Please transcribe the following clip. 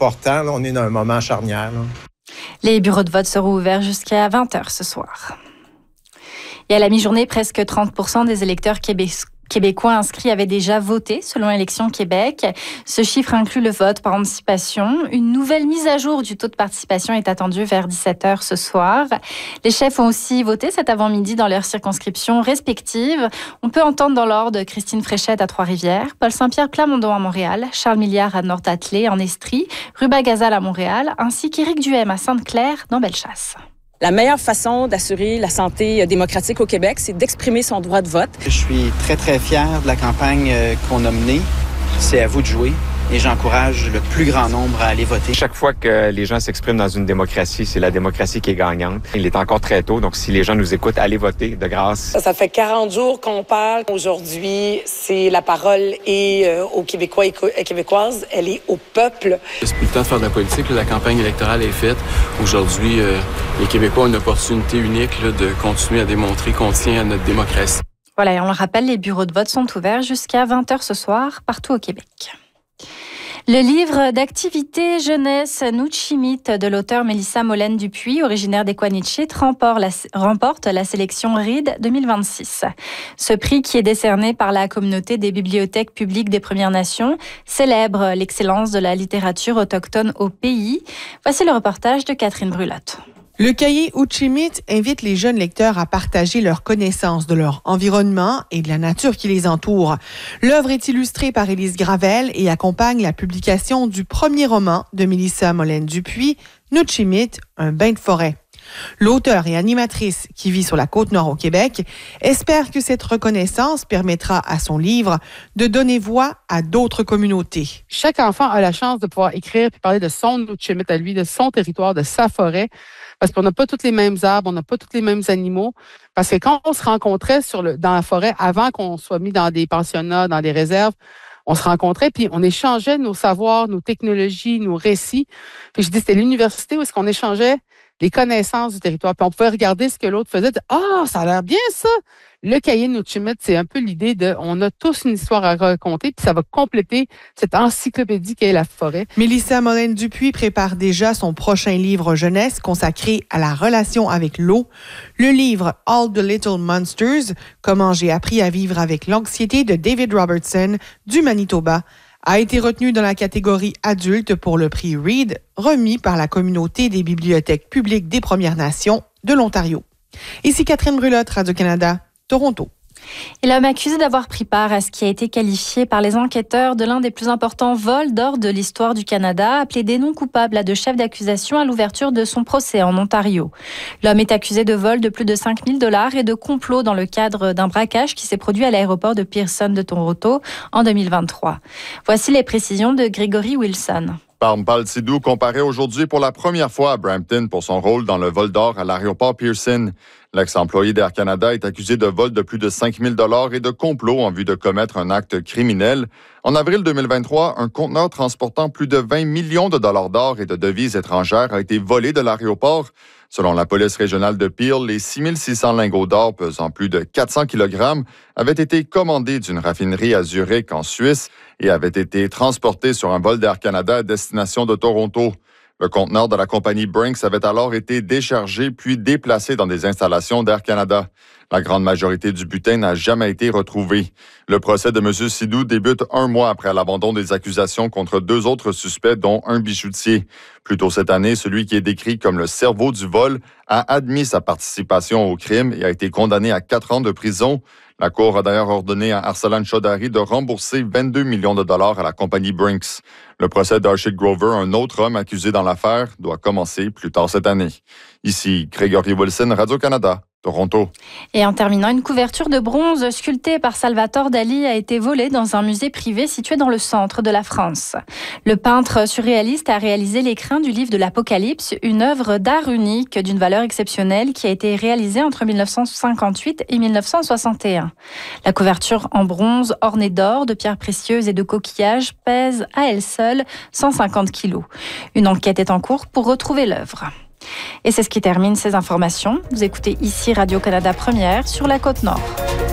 important. Là, on est dans un moment charnière. Là. Les bureaux de vote seront ouverts jusqu'à 20h ce soir. Et à la mi-journée, presque 30% des électeurs québécois inscrits avaient déjà voté, selon Élections Québec. Ce chiffre inclut le vote par anticipation. Une nouvelle mise à jour du taux de participation est attendue vers 17h ce soir. Les chefs ont aussi voté cet avant-midi dans leurs circonscriptions respectives. On peut entendre dans l'ordre Christine Fréchette à Trois-Rivières, Paul Saint-Pierre Plamondon à Montréal, Charles Milliard à Nord-Athlée en Estrie, Ruba Gazal à Montréal, ainsi qu'Éric Duhem à Sainte-Claire dans Bellechasse. La meilleure façon d'assurer la santé démocratique au Québec, c'est d'exprimer son droit de vote. Je suis très, très fier de la campagne qu'on a menée. C'est à vous de jouer et j'encourage le plus grand nombre à aller voter. Chaque fois que les gens s'expriment dans une démocratie, c'est la démocratie qui est gagnante. Il est encore très tôt, donc si les gens nous écoutent, allez voter de grâce. Ça fait 40 jours qu'on parle. Aujourd'hui, c'est la parole est aux Québécois et Québécoises. Elle est au peuple. C'est plus le temps de faire de la politique. La campagne électorale est faite. Aujourd'hui, les Québécois ont une opportunité unique de continuer à démontrer qu'on tient à notre démocratie. Voilà, et on le rappelle, les bureaux de vote sont ouverts jusqu'à 20h ce soir, partout au Québec. Le livre d'activité jeunesse Nuchimit de l'auteur Mélissa Molène-Dupuis, originaire d'Equanichit, remporte la sélection Read 2026. Ce prix, qui est décerné par la communauté des bibliothèques publiques des Premières Nations, célèbre l'excellence de la littérature autochtone au pays. Voici le reportage de Catherine Brulotte. Le cahier Uchimit invite les jeunes lecteurs à partager leur connaissance de leur environnement et de la nature qui les entoure. L'œuvre est illustrée par Élise Gravel et accompagne la publication du premier roman de Mélissa Molène-Dupuis, Nuchimit, un bain de forêt. L'auteure et animatrice, qui vit sur la Côte-Nord au Québec, espère que cette reconnaissance permettra à son livre de donner voix à d'autres communautés. Chaque enfant a la chance de pouvoir écrire et parler de son Nuchimit à lui, de son territoire, de sa forêt, parce qu'on n'a pas tous les mêmes arbres, on n'a pas tous les mêmes animaux. Parce que quand on se rencontrait dans la forêt, avant qu'on soit mis dans des pensionnats, dans des réserves, on se rencontrait, puis on échangeait nos savoirs, nos technologies, nos récits. Puis je dis, c'était l'université où est-ce qu'on échangeait les connaissances du territoire. Puis on pouvait regarder ce que l'autre faisait, dire, ça a l'air bien ça! Le cahier Nuchimit, c'est un peu l'idée de, on a tous une histoire à raconter, puis ça va compléter cette encyclopédie qu'est la forêt. Mélissa Molène-Dupuis prépare déjà son prochain livre jeunesse consacré à la relation avec l'eau. Le livre All the Little Monsters, comment j'ai appris à vivre avec l'anxiété de David Robertson du Manitoba, a été retenu dans la catégorie adulte pour le prix Read, remis par la communauté des bibliothèques publiques des Premières Nations de l'Ontario. Ici Catherine Brulotte, Radio-Canada, Toronto. Et l'homme accusé d'avoir pris part à ce qui a été qualifié par les enquêteurs de l'un des plus importants vols d'or de l'histoire du Canada a plaidé non coupable à deux chefs d'accusation à l'ouverture de son procès en Ontario. L'homme est accusé de vol de plus de 5 000 $ et de complot dans le cadre d'un braquage qui s'est produit à l'aéroport de Pearson de Toronto en 2023. Voici les précisions de Grégory Wilson. Parmpal Sidhu comparaît aujourd'hui pour la première fois à Brampton pour son rôle dans le vol d'or à l'aéroport Pearson. L'ex-employé d'Air Canada est accusé de vol de plus de 5 000 $ et de complot en vue de commettre un acte criminel. En avril 2023, un conteneur transportant plus de 20 millions de dollars d'or et de devises étrangères a été volé de l'aéroport. Selon la police régionale de Peel, les 6 600 lingots d'or pesant plus de 400 kg avaient été commandés d'une raffinerie à Zurich, en Suisse, et avaient été transportés sur un vol d'Air Canada à destination de Toronto. Le conteneur de la compagnie Brinks avait alors été déchargé puis déplacé dans des installations d'Air Canada. La grande majorité du butin n'a jamais été retrouvée. Le procès de M. Sidhu débute un mois après l'abandon des accusations contre deux autres suspects, dont un bijoutier. Plus tôt cette année, celui qui est décrit comme le cerveau du vol a admis sa participation au crime et a été condamné à 4 ans de prison. La Cour a d'ailleurs ordonné à Arsalan Chaudhary de rembourser 22 millions de dollars à la compagnie Brinks. Le procès d'Archie Grover, un autre homme accusé dans l'affaire, doit commencer plus tard cette année. Ici, Grégory Wilson, Radio-Canada. Toronto. Et en terminant, une couverture de bronze sculptée par Salvatore Dali a été volée dans un musée privé situé dans le centre de la France. Le peintre surréaliste a réalisé l'écrin du livre de l'Apocalypse, une œuvre d'art unique d'une valeur exceptionnelle qui a été réalisée entre 1958 et 1961. La couverture en bronze ornée d'or, de pierres précieuses et de coquillages pèse à elle seule 150 kilos. Une enquête est en cours pour retrouver l'œuvre. Et c'est ce qui termine ces informations. Vous écoutez ici Radio-Canada Première sur la Côte-Nord.